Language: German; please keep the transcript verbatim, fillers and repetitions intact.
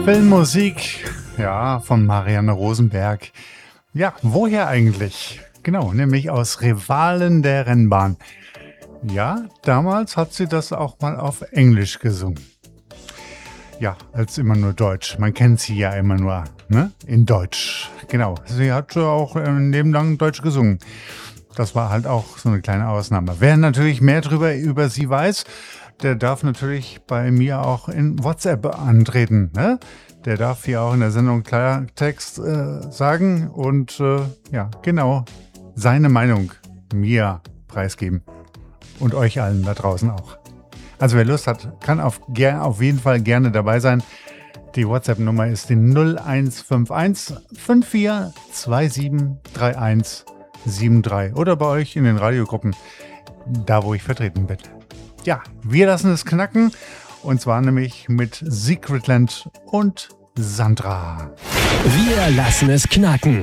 Filmmusik, ja, von Marianne Rosenberg. Ja, woher eigentlich? Genau, nämlich aus Rivalen der Rennbahn. Ja, damals hat sie das auch mal auf Englisch gesungen. Ja, als immer nur Deutsch. Man kennt sie ja immer nur, ne? In Deutsch. Genau, sie hat auch ein Leben lang Deutsch gesungen. Das war halt auch so eine kleine Ausnahme. Wer natürlich mehr drüber über sie weiß, der darf natürlich bei mir auch in WhatsApp antreten. Ne? Der darf hier auch in der Sendung Klartext äh, sagen und äh, ja, genau, seine Meinung mir preisgeben. Und euch allen da draußen auch. Also wer Lust hat, kann auf, ger- auf jeden Fall gerne dabei sein. Die WhatsApp-Nummer ist die null eins fünf eins fünf vier zwei sieben drei eins sieben drei oder bei euch in den Radiogruppen, da wo ich vertreten bin. Ja, wir lassen es knacken und zwar nämlich mit Secretland und Sandra. Wir lassen es knacken.